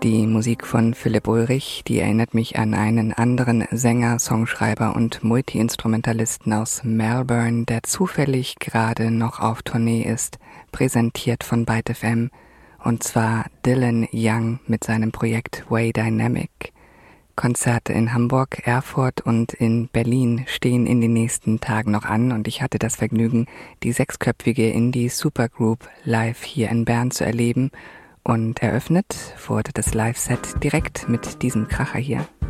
Die Musik von Philipp Ulrich, die erinnert mich an einen anderen Sänger, Songschreiber und Multiinstrumentalisten aus Melbourne, der zufällig gerade noch auf Tournee ist, präsentiert von Byte FM, und zwar Dylan Young mit seinem Projekt Way Dynamic. Konzerte in Hamburg, Erfurt und in Berlin stehen in den nächsten Tagen noch an und ich hatte das Vergnügen, die sechsköpfige Indie-Supergroup live hier in Bern zu erleben. Und eröffnet wurde das Live-Set direkt mit diesem Kracher hier.